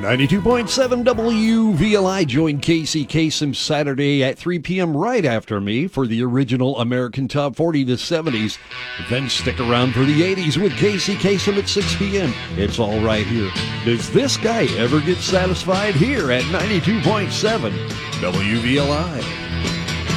92.7 WVLI. Join Casey Kasem Saturday at 3 p.m. right after me for the original American Top 40 the 70s. Then stick around for the 80s with Casey Kasem at 6 p.m. It's all right here. Does this guy ever get satisfied here at 92.7 WVLI?